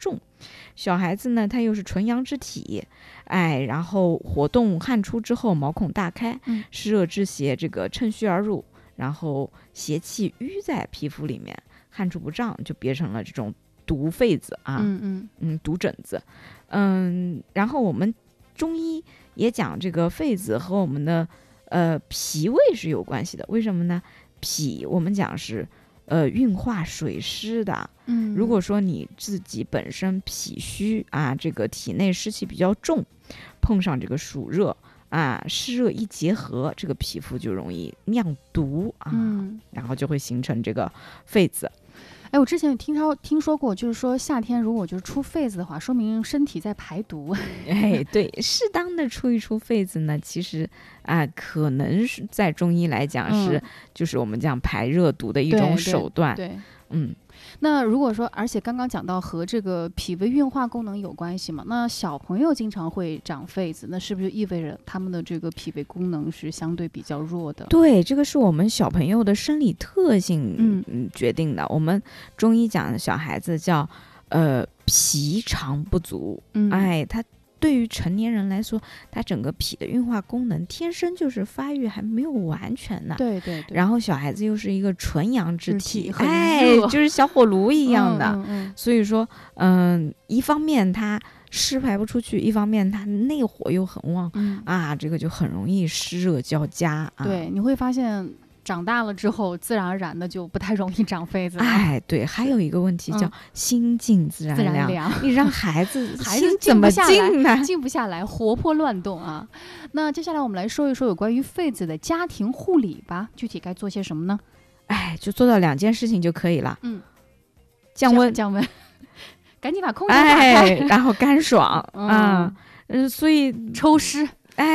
重。小孩子呢，他又是纯阳之体，然后活动汗出之后毛孔大开，湿热之邪这个趁虚而入，然后邪气淤在皮肤里面，汗出不胀，就变成了这种毒痱子啊，毒疹子。然后我们中医也讲这个痱子和我们的脾胃是有关系的。为什么呢？脾我们讲是运化水湿的。如果说你自己本身脾虚啊，这个体内湿气比较重，碰上这个暑热啊，湿热一结合，这个皮肤就容易酿毒啊，然后就会形成这个痱子。 我之前有听说过，就是说夏天如果就是出痱子的话，说明身体在排毒。 对，适当的出一出痱子呢，其实可能是在中医来讲是，就是我们讲排热毒的一种手段。 对，那如果说，而且刚刚讲到和这个脾胃运化功能有关系嘛，那小朋友经常会长痱子，那是不是就意味着他们的这个脾胃功能是相对比较弱的？ 对，这个是我们小朋友的生理特性决定的。我们中医讲小孩子叫脾肠不足，他对于成年人来说，他整个脾的运化功能天生就是发育还没有完全呢。 对。 然后小孩子又是一个纯阳之体， 热就是小火炉一样的。所以说，一方面他湿排不出去，一方面他内火又很旺，这个就很容易湿热交加。 对，你会发现。长大了之后，自然而然的就不太容易长痱子了。 对，还有一个问题叫心静自然凉。你让孩子心怎么静呢？ 静不下来，活泼乱动啊。那接下来我们来说一说有关于痱子的家庭护理吧。具体该做些什么呢？ 就做到2件事情就可以了。降温， 赶紧把空调打开， 然后干爽所以抽湿，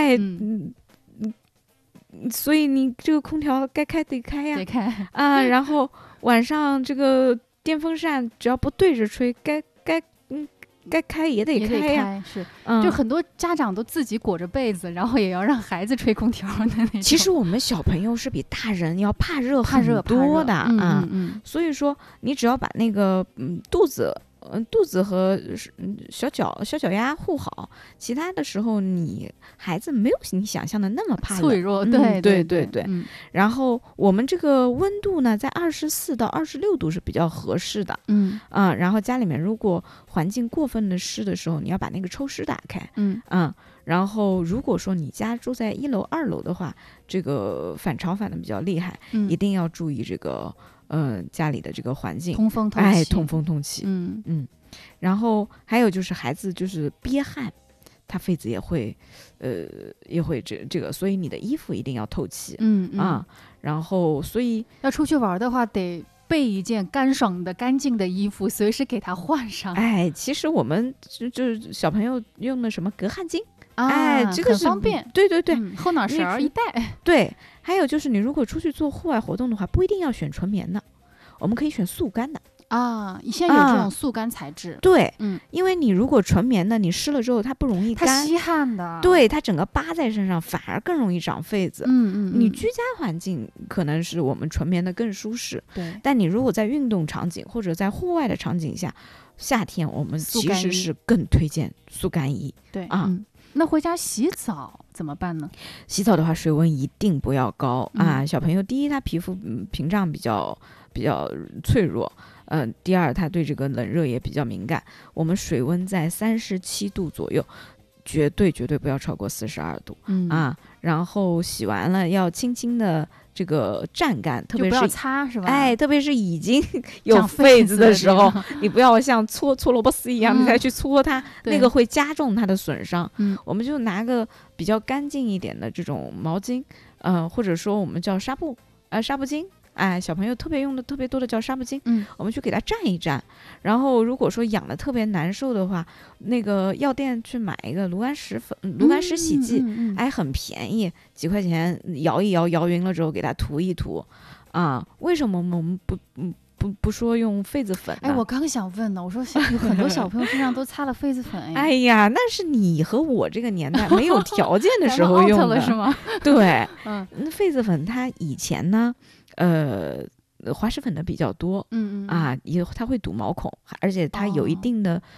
所以你这个空调该开得开呀， 得开然后晚上这个电风扇只要不对着吹，该开也得开呀。 是，就很多家长都自己裹着被子，然后也要让孩子吹空调的那种。 其实我们小朋友是比大人要怕热很多的所以说你只要把那个肚子和小脚丫护好，其他的时候你孩子没有你想象的那么怕脆弱。 对。然后我们这个温度呢，在24到26度是比较合适的。然后家里面如果环境过分的湿的时候，你要把那个抽湿打开。然后如果说你家住在1楼2楼的话，这个反潮反的比较厉害，一定要注意这个家里的这个环境通风通气。然后还有就是孩子就是憋汗，他痱子也会这个，所以你的衣服一定要透气。然后所以要出去玩的话，得备一件干爽的干净的衣服，随时给他换上。 其实我们就是小朋友用的什么隔汗巾这个很方便。 对， 后脑勺一戴。 对，还有就是你如果出去做户外活动的话，不一定要选纯棉的，我们可以选速干的。 现在有这种速干材质。 对，因为你如果纯棉的，你湿了之后它不容易干， 它吸汗的。 对，它整个扒在身上，反而更容易长痱子。你居家环境可能是我们纯棉的更舒适， 对。 但你如果在运动场景或者在户外的场景下，夏天我们其实是更推荐速干衣。 对那回家洗澡怎么办呢？ 洗澡的话，水温一定不要高小朋友第一，他皮肤屏障比较脆弱。第二，他对这个冷热也比较敏感。我们水温在37度左右，绝对不要超过42度。然后洗完了要轻轻的这个蘸干，特别是不要擦是吧？ 特别是已经有痱子的时候，你不要像搓萝卜丝一样，你再去搓它，那个会加重它的损伤。我们就拿个比较干净一点的这种毛巾，或者说我们叫纱布巾。小朋友用的特别多的叫纱布巾，我们去给它蘸一蘸。然后如果说痒的特别难受的话，那个药店去买一个炉甘石洗剂，很便宜，几块钱，摇一摇匀了之后给它涂一涂。为什么我们不说用痱子粉呢？ 我刚想问呢，我说有很多小朋友身上都擦了痱子粉。 那是你和我这个年代没有条件的时候用的是吗？ 对，那痱子粉它以前呢，滑石粉的比较多，它会堵毛孔，而且它有一定的